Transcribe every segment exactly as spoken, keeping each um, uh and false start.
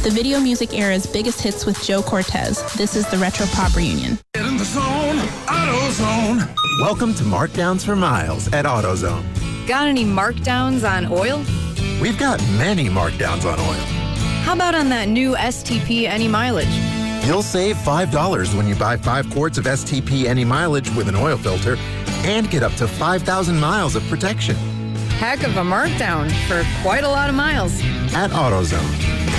the video music era's biggest hits with Joe Cortez. This is the Retro Pop Reunion. Get in the zone, AutoZone. Welcome to Markdowns for Miles at AutoZone. Got any markdowns on oil? We've got many markdowns on oil. How about on that new S T P Any Mileage? You'll save five dollars when you buy five quarts of S T P Any Mileage with an oil filter and get up to five thousand miles of protection. Heck of a markdown for quite a lot of miles. At AutoZone.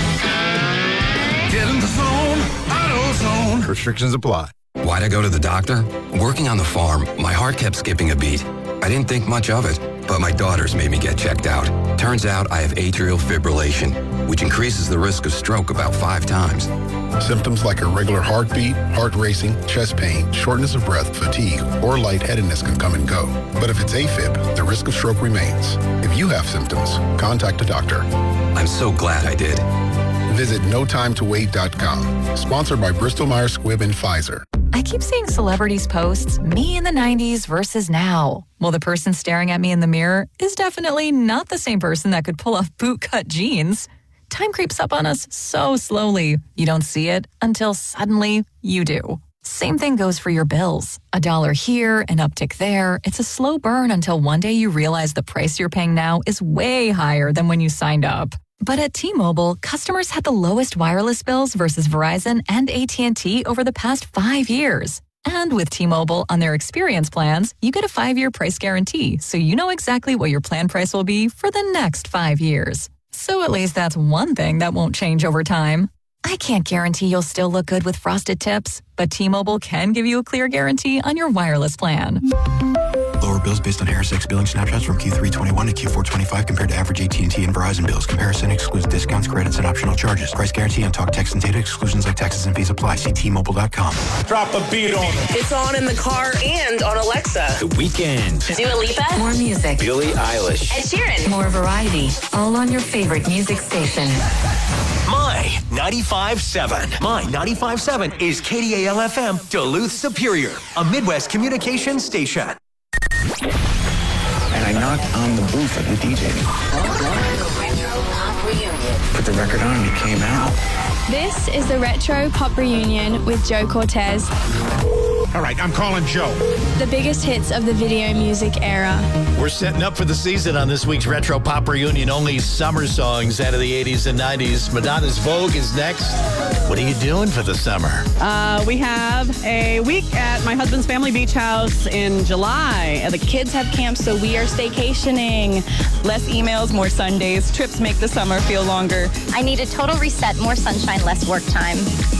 Get in the zone, AutoZone. Restrictions apply. Why'd I go to the doctor? Working on the farm, my heart kept skipping a beat. I didn't think much of it, but my daughters made me get checked out. Turns out I have atrial fibrillation, which increases the risk of stroke about five times. Symptoms like irregular heartbeat, heart racing, chest pain, shortness of breath, fatigue, or lightheadedness can come and go. But if it's AFib, the risk of stroke remains. If you have symptoms, contact a doctor. I'm so glad I did. Visit no time to wait dot com. Sponsored by Bristol Myers Squibb and Pfizer. I keep seeing celebrities post me in the nineties versus now. Well, the person staring at me in the mirror is definitely not the same person that could pull off bootcut jeans. Time creeps up on us so slowly. You don't see it until suddenly you do. Same thing goes for your bills. A dollar here, an uptick there. It's a slow burn until one day you realize the price you're paying now is way higher than when you signed up. But at T-Mobile, customers had the lowest wireless bills versus Verizon and A T and T over the past five years. And with T-Mobile on their experience plans, you get a five-year price guarantee, so you know exactly what your plan price will be for the next five years. So at least that's one thing that won't change over time. I can't guarantee you'll still look good with frosted tips, but T-Mobile can give you a clear guarantee on your wireless plan. Lower bills based on Harris X billing snapshots from Q three twenty-one to Q four twenty-five compared to average A T and T and Verizon bills. Comparison excludes discounts, credits, and optional charges. Price guarantee on talk, text, and data exclusions like taxes and fees apply. See T Mobile dot com. Drop a beat on it. It's on in the car and on Alexa. The Weeknd. Dua Lipa. More music. Billie Eilish. Ed Sheeran. More variety. All on your favorite music station. My ninety-five seven. My ninety-five seven is K D A L F M, Duluth Superior, a Midwest communications station. And I knocked on the booth of the D J. Put the record on and it came out. This is the Retro Pop Reunion with Joe Cortez. All right, I'm calling Joe. The biggest hits of the video music era. We're setting up for the season on this week's Retro Pop Reunion. Only summer songs out of the eighties and nineties. Madonna's Vogue is next. What are you doing for the summer? Uh, we have a week at my husband's family beach house in July. The kids have camp, so we are staycationing. Less emails, more Sundays. Trips make the summer feel longer. I need a total reset, more sunshine, less work time.